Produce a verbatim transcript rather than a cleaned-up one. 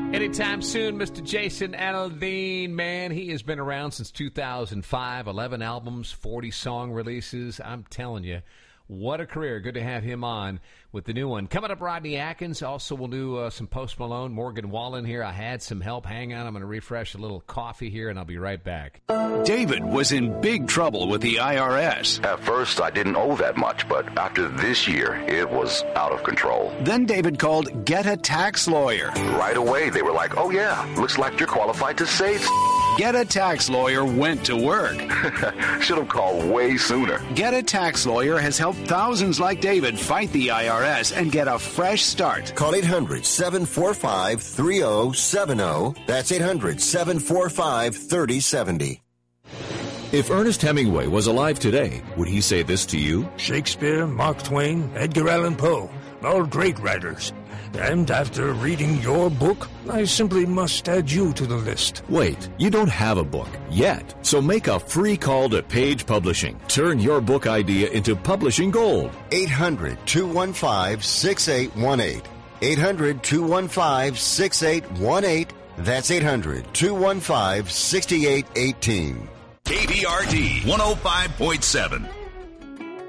Anytime soon, Mister Jason Aldean, man, he has been around since two thousand five, eleven albums, forty song releases. I'm telling you, what a career. Good to have him on with the new one. Coming up, Rodney Atkins. Also, we'll do uh, some Post Malone. Morgan Wallen here. I had some help. Hang on. I'm going to refresh a little coffee here, and I'll be right back. David was in big trouble with the I R S. At first, I didn't owe that much, but after this year, it was out of control. Then David called Get a Tax Lawyer. Right away, they were like, oh, yeah, looks like you're qualified to save. Get a Tax Lawyer went to work. Should have called way sooner. Get a Tax Lawyer has helped thousands like David fight the I R S and get a fresh start. Call eight hundred, seven four five, three oh seven oh. That's eight hundred, seven four five, three oh seven oh. If Ernest Hemingway was alive today, would he say this to you? Shakespeare, Mark Twain, Edgar Allan Poe, all great writers. And after reading your book, I simply must add you to the list. Wait, you don't have a book yet. So make a free call to Page Publishing. Turn your book idea into publishing gold. eight hundred, two one five, six eight one eight. eight hundred, two one five, six eight one eight. That's eight hundred, two one five, six eight one eight. K B R D one oh five point seven.